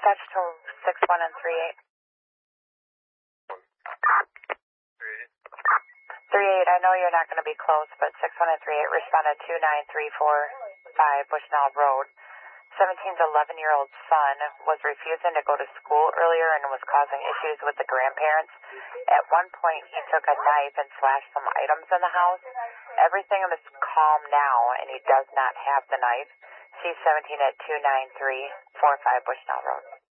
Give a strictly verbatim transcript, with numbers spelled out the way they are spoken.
Dispatch to six one and three eight. three eight, I know you're not going to be close, but six one and three eight responded two nine three four five Bushnell Road. seventeen's eleven-year-old son was refusing to go to school earlier and was causing issues with the grandparents. At one point, he took a knife and slashed some items in the house. Everything is calm now, and he does not have the knife. C seventeen at two nine three four five Bushnell Road.